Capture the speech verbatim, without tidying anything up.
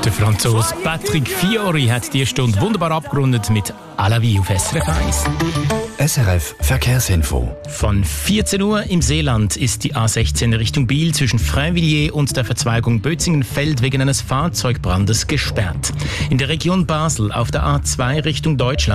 Der Franzose Patrick Fiori hat die Stunde wunderbar abgerundet mit «À la vie» auf S R F eins. S R F Verkehrsinfo. Von vierzehn Uhr im Seeland ist die A sechzehn Richtung Biel zwischen Frainvilliers und der Verzweigung Bötzingenfeld wegen eines Fahrzeugbrandes gesperrt. In der Region Basel auf der A zwei Richtung Deutschland